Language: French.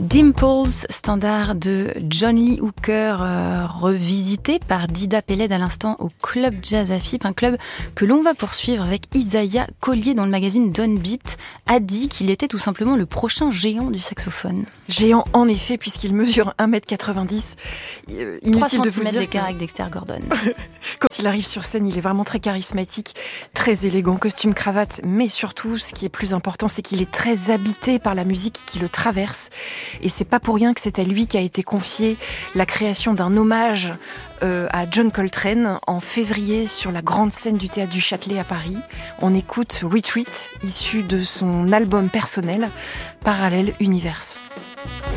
Dimples, standard de John Lee Hooker, revisité par Dida Peled à l'instant au Club Jazz Afip, un club que l'on va poursuivre avec Isaiah Collier, dont le magazine Downbeat a dit qu'il était tout simplement le prochain géant du saxophone. Géant en effet, puisqu'il mesure 1m90. 3 cm d'écart avec Dexter Gordon. Quand il arrive sur scène, il est vraiment très charismatique, très élégant, costume, cravate, mais surtout, ce qui est plus important, c'est qu'il est très habité par la musique qui le traverse. Et c'est pas pour rien que c'est à lui qu'a été confiée la création d'un hommage à John Coltrane en février sur la grande scène du Théâtre du Châtelet à Paris. On écoute Retreat, issu de son album personnel Parallel Universe.